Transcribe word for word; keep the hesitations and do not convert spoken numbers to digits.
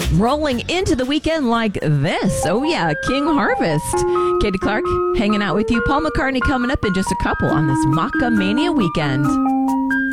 rolling into the weekend like this. Oh, yeah, King Harvest. Katie Clark hanging out with you. Paul McCartney coming up in just a couple on this Maca Mania weekend.